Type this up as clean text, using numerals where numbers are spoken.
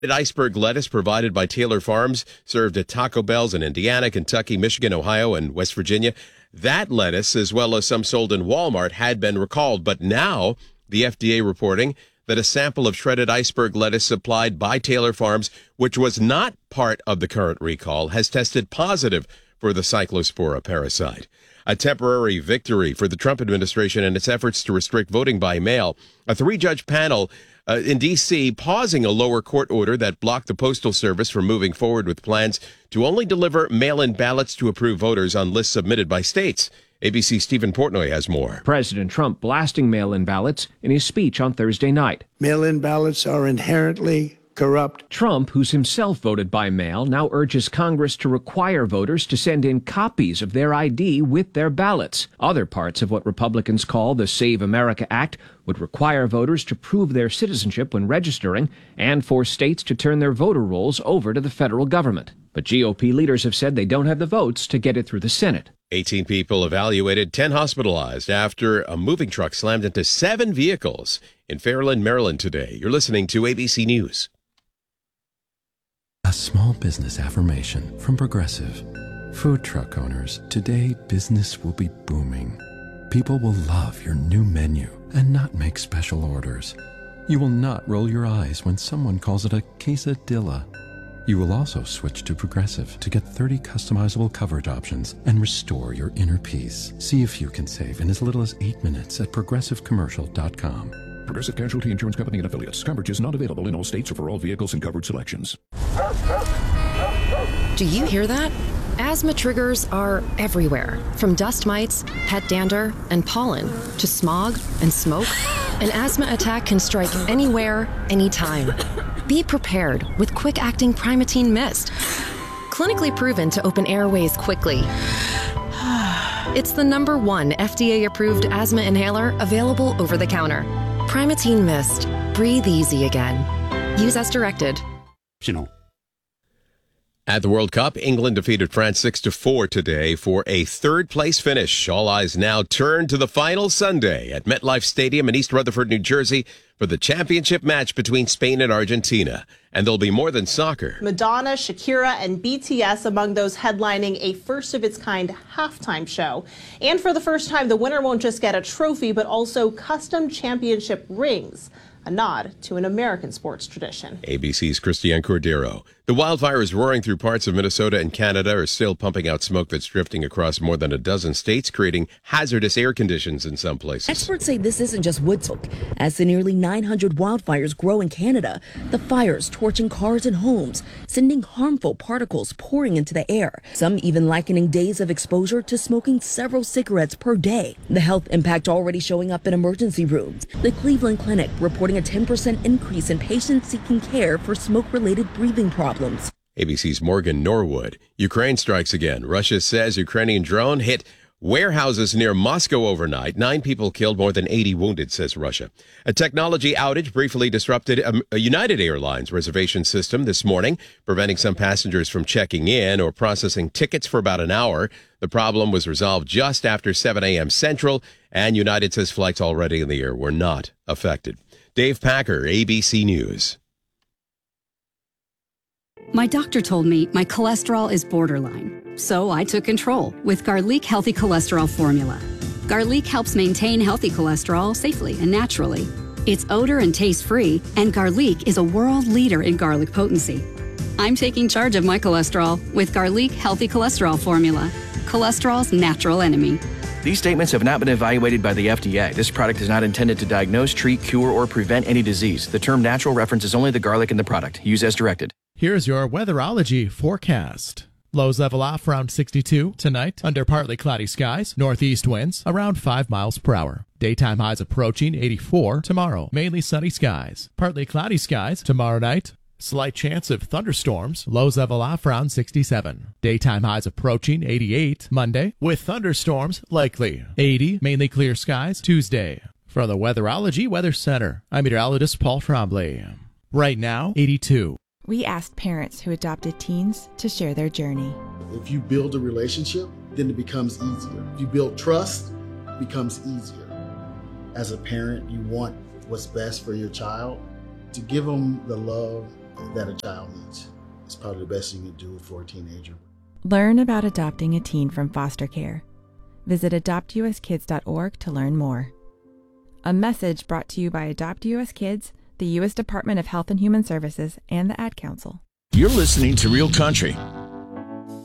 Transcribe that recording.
Iceberg lettuce provided by Taylor Farms, served at Taco Bell's in Indiana, Kentucky, Michigan, Ohio, and West Virginia. That lettuce, as well as some sold in Walmart, had been recalled. But now the FDA reporting that a sample of shredded iceberg lettuce supplied by Taylor Farms, which was not part of the current recall, has tested positive for the Cyclospora parasite. A temporary victory for the Trump administration in its efforts to restrict voting by mail. A 3-judge panel in D.C. pausing a lower court order that blocked the Postal Service from moving forward with plans to only deliver mail-in ballots to approved voters on lists submitted by states. ABC's Stephen Portnoy has more. President Trump blasting mail-in ballots in his speech on Thursday night. Mail-in ballots are inherently corrupt. Trump, who's himself voted by mail, now urges Congress to require voters to send in copies of their ID with their ballots. Other parts of what Republicans call the Save America Act would require voters to prove their citizenship when registering and force states to turn their voter rolls over to the federal government. But GOP leaders have said they don't have the votes to get it through the Senate. 18 people evaluated, 10 hospitalized after a moving truck slammed into 7 vehicles in Fairland, Maryland today. You're listening to ABC News. A small business affirmation from Progressive. Food truck owners, today business will be booming. People will love your new menu and not make special orders. You will not roll your eyes when someone calls it a quesadilla. You will also switch to Progressive to get 30 customizable coverage options and restore your inner peace. See if you can save in as little as 8 minutes at progressivecommercial.com. Progressive Casualty Insurance Company and Affiliates. Coverage is not available in all states or for all vehicles and covered selections. Do you hear that? Asthma triggers are everywhere, from dust mites, pet dander, and pollen, to smog and smoke. An asthma attack can strike anywhere, anytime. Be prepared with quick-acting Primatene Mist. Clinically proven to open airways quickly. It's the #1 FDA-approved asthma inhaler available over the counter. Primatene Mist. Breathe easy again. Use as directed. At the World Cup, England defeated France 6-4 today for a third-place finish. All eyes now turn to the final Sunday at MetLife Stadium in East Rutherford, New Jersey, for the championship match between Spain and Argentina. And there'll be more than soccer. Madonna, Shakira, and BTS among those headlining a first-of-its-kind halftime show. And for the first time, the winner won't just get a trophy, but also custom championship rings. A nod to an American sports tradition. ABC's Christiane Cordero. The wildfires roaring through parts of Minnesota and Canada are still pumping out smoke that's drifting across more than a dozen states, creating hazardous air conditions in some places. Experts say this isn't just wood smoke. As the nearly 900 wildfires grow in Canada, the fires torching cars and homes, sending harmful particles pouring into the air. Some even likening days of exposure to smoking several cigarettes per day. The health impact already showing up in emergency rooms. The Cleveland Clinic reporting a 10% increase in patients seeking care for smoke-related breathing problems. ABC's Morgan Norwood. Ukraine strikes again. Russia says Ukrainian drone hit warehouses near Moscow overnight. 9 people killed, more than 80 wounded, says Russia. A technology outage briefly disrupted a United Airlines reservation system this morning, preventing some passengers from checking in or processing tickets for about an hour. The problem was resolved just after 7 a.m. Central, and United says flights already in the air were not affected. Dave Packer, ABC News. My doctor told me my cholesterol is borderline, so I took control with Garlic Healthy Cholesterol Formula. Garlic helps maintain healthy cholesterol safely and naturally. It's odor and taste-free, and Garlic is a world leader in garlic potency. I'm taking charge of my cholesterol with Garlic Healthy Cholesterol Formula, cholesterol's natural enemy. These statements have not been evaluated by the FDA. This product is not intended to diagnose, treat, cure, or prevent any disease. The term natural references only the garlic in the product. Use as directed. Here's your weatherology forecast. Lows level off around 62 tonight, under partly cloudy skies, northeast winds around 5 miles per hour. Daytime highs approaching 84 tomorrow, mainly sunny skies. Partly cloudy skies tomorrow night. Slight chance of thunderstorms, lows level off around 67. Daytime highs approaching 88 Monday, with thunderstorms likely. 80, mainly clear skies Tuesday. From the Weatherology Weather Center, I'm meteorologist Paul Trombley. Right now, 82. We asked parents who adopted teens to share their journey. If you build a relationship, then it becomes easier. If you build trust, it becomes easier. As a parent, you want what's best for your child. To give them the love that a child needs. It's probably the best you can do for a teenager. Learn about adopting a teen from foster care. Visit adoptuskids.org to learn more. A message brought to you by Adopt US Kids, the U.S. Department of Health and Human Services, and the Ad Council. You're listening to Real Country